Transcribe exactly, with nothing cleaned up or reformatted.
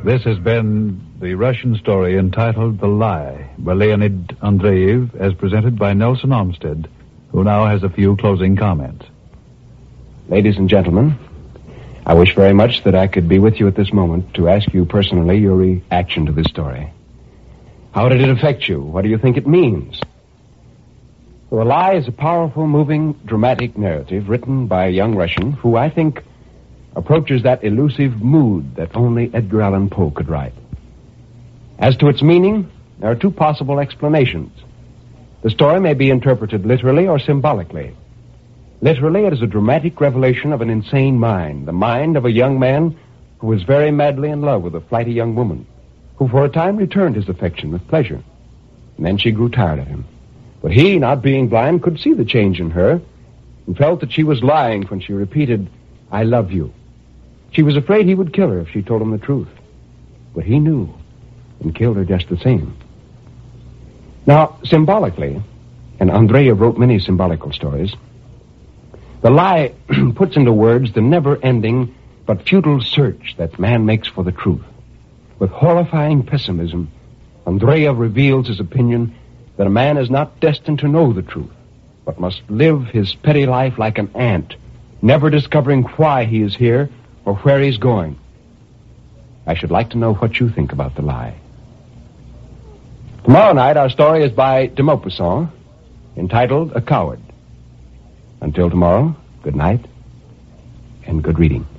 This has been the Russian story entitled The Lie by Leonid Andreev, as presented by Nelson Olmsted, who now has a few closing comments. Ladies and gentlemen, I wish very much that I could be with you at this moment to ask you personally your reaction to this story. How did it affect you? What do you think it means? Well, The Lie is a powerful, moving, dramatic narrative written by a young Russian who, I think, approaches that elusive mood that only Edgar Allan Poe could write. As to its meaning, there are two possible explanations. The story may be interpreted literally or symbolically. Literally, it is a dramatic revelation of an insane mind, the mind of a young man who was very madly in love with a flighty young woman, who for a time returned his affection with pleasure. And then she grew tired of him. But he, not being blind, could see the change in her and felt that she was lying when she repeated, "I love you." She was afraid he would kill her if she told him the truth. But he knew and killed her just the same. Now, symbolically, and Andreev wrote many symbolical stories, The Lie puts into words the never-ending but futile search that man makes for the truth. With horrifying pessimism, Andreev reveals his opinion that a man is not destined to know the truth, but must live his petty life like an ant, never discovering why he is here or where he's going. I should like to know what you think about The Lie. Tomorrow night, our story is by de Maupassant, entitled A Coward. Until tomorrow, good night and good reading.